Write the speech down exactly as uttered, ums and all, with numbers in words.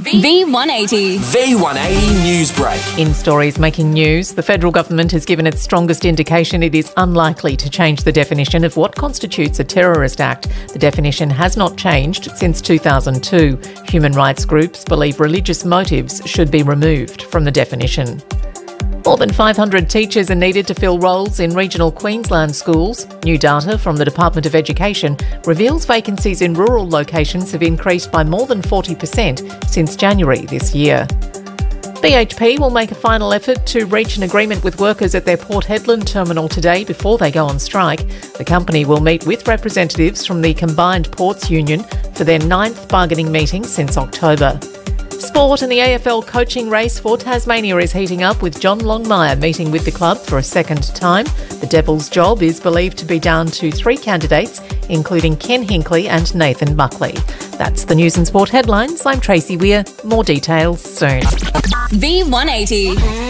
V one eighty. V one eighty Newsbreak. In stories making news, the federal government has given its strongest indication it is unlikely to change the definition of what constitutes a terrorist act. The definition has not changed since two thousand two. Human rights groups believe religious motives should be removed from the definition. More than five hundred teachers are needed to fill roles in regional Queensland schools. New data from the Department of Education reveals vacancies in rural locations have increased by more than forty percent since January this year. B H P will make a final effort to reach an agreement with workers at their Port Hedland terminal today before they go on strike. The company will meet with representatives from the Combined Ports Union for their ninth bargaining meeting since October. Sport and the A F L coaching race for Tasmania is heating up, with John Longmire meeting with the club for a second time. The Devils' job is believed to be down to three candidates, including Ken Hinkley and Nathan Buckley. That's the news and sport headlines. I'm Tracy Weir. More details soon. V one eighty.